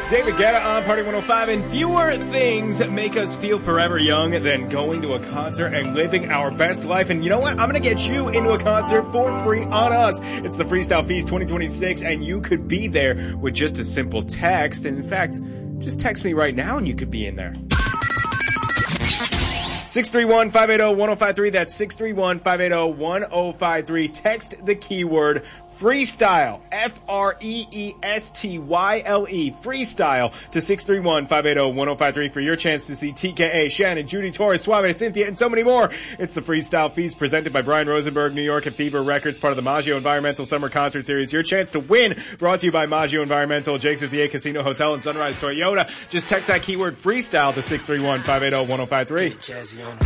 David Guetta on Party 105, and fewer things make us feel forever young than going to a concert and living our best life. And you know what? I'm going to get you into a concert for free on us. It's the Freestyle Feast 2026, and you could be there with just a simple text. And in fact, just text me right now and you could be in there. 631-580-1053. That's 631-580-1053. Text the keyword freestyle, F-R-E-E-S-T-Y-L-E, freestyle to 631-580-1053 for your chance to see TKA, Shannon, Judy, Torres, Suave, Cynthia, and so many more. It's the Freestyle Feast presented by Brian Rosenberg, New York, and Fever Records, part of the Maggio Environmental Summer Concert Series. Your chance to win, brought to you by Maggio Environmental, Jake's 58 Casino Hotel, and Sunrise Toyota. Just text that keyword freestyle to 631-580-1053.